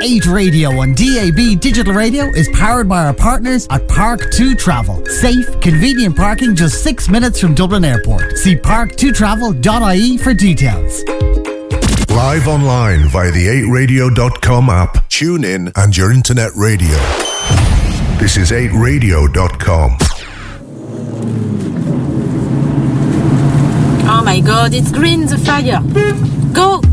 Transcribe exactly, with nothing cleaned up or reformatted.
eight Radio on D A B Digital Radio is powered by our partners at Park two Travel. Safe, convenient parking just six minutes from Dublin Airport. See park two travel dot I E for details. Live online via the eight radio dot com app. Tune in and your internet radio. This is eight radio dot com. Oh my god, it's green, the fire. Go!